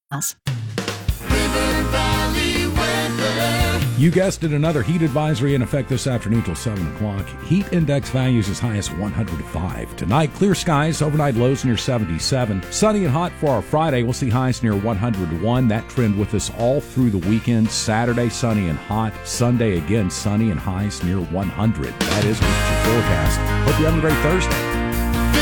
You guessed it, another heat advisory in effect this afternoon till 7 o'clock. Heat index values as high as 105. Tonight, clear skies, overnight lows near 77. Sunny and hot for our Friday. We'll see highs near 101. That trend with us all through the weekend. Saturday, sunny and hot. Sunday, again, sunny and highs near 100. That is what's your forecast. Hope you're having a great Thursday.